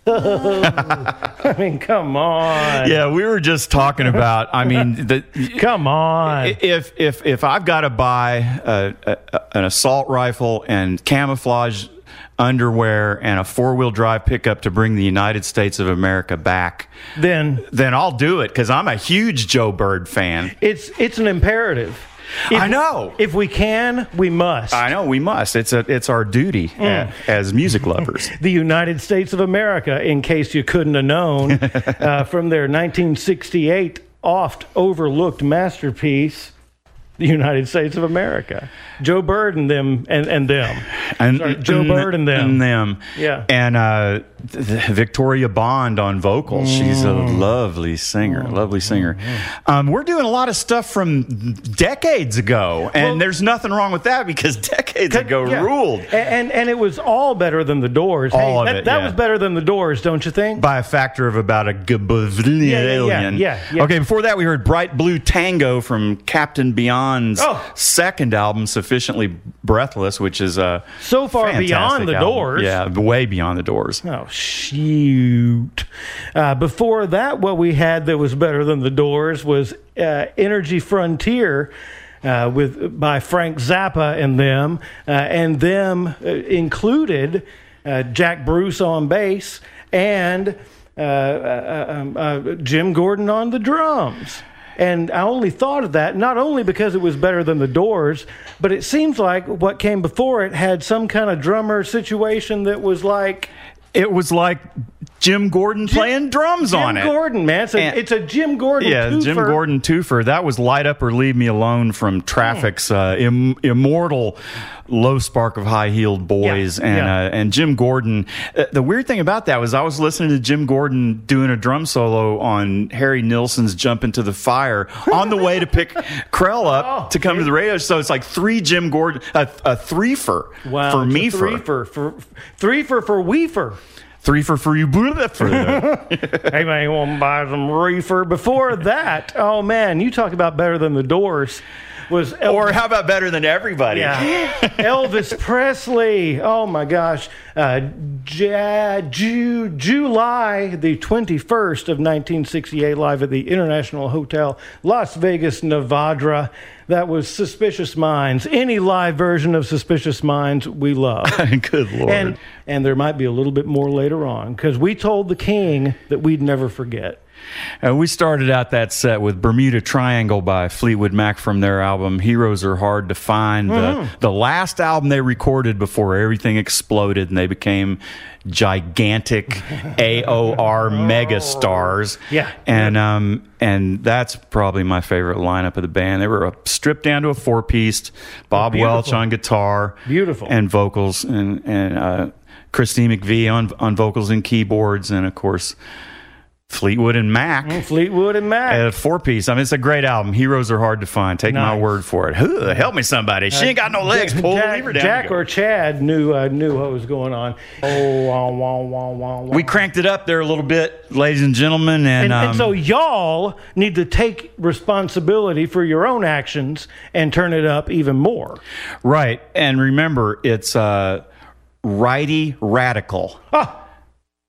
I mean, come on. Yeah, we were just talking about. I mean, come on. If I've got to buy an assault rifle and camouflage underwear and a 4-wheel drive pickup to bring the United States of America back, then I'll do it because I'm a huge Joe Bird fan. It's an imperative. I know. If we can, we must. I know we must. It's our duty as music lovers. The United States of America, in case you couldn't have known, from their 1968 oft overlooked masterpiece, The United States of America. Joe Bird and them and them. Joe Bird and them. And them. Yeah. And Victoria Bond on vocals. She's a lovely singer. We're doing a lot of stuff from decades ago. And there's nothing wrong with that because decades ago ruled. And it was all better than the Doors. All of it. That was better than the Doors, don't you think? By a factor of about a gazillion. Yeah. Okay, before that we heard Bright Blue Tango from Captain Beyond's second album, Sufficiently Breathless, which is so far beyond the Doors. Yeah, way beyond the Doors. Oh, shoot. Before that, what we had that was better than the Doors was Energy Frontier by Frank Zappa and them included Jack Bruce on bass and Jim Gordon on the drums. And I only thought of that not only because it was better than the Doors, but it seems like what came before it had some kind of drummer situation that was like... It was like Jim Gordon playing drums on it. Jim Gordon, man. It's a Jim Gordon twofer. Yeah, Jim Gordon twofer. That was Light Up or Leave Me Alone from Traffic's immortal Low Spark of High-Heeled Boys. And Jim Gordon. The weird thing about that was I was listening to Jim Gordon doing a drum solo on Harry Nilsson's Jump Into the Fire on the way to pick Krell up to come to the radio. So it's like three Jim Gordon, a threefer for me. Threefer for Weefer. Threefer for you. Hey, man, you want to buy some reefer? Before that, oh, man, you talk about better than the Doors. Or how about better than everybody? Yeah. Elvis Presley. Oh, my gosh. July the 21st of 1968, live at the International Hotel, Las Vegas, Nevada. That was Suspicious Minds. Any live version of Suspicious Minds, we love. Good Lord. And there might be a little bit more later on, because we told the king that we'd never forget. We started out that set with Bermuda Triangle by Fleetwood Mac from their album Heroes Are Hard to Find, the last album they recorded before everything exploded and they became gigantic AOR megastars. Yeah. And that's probably my favorite lineup of the band. They were stripped down to a 4-piece, Bob Welch on guitar. Beautiful. And vocals, and Christine McVie on vocals and keyboards, and of course Fleetwood and Mac. A 4-piece. I mean, it's a great album. Heroes Are Hard to Find. Take my word for it. Help me, somebody. She ain't got no legs. Pull the lever down. Jack or Chad knew what was going on. We cranked it up there a little bit, ladies and gentlemen. And so y'all need to take responsibility for your own actions and turn it up even more. Right. And remember, it's righty radical.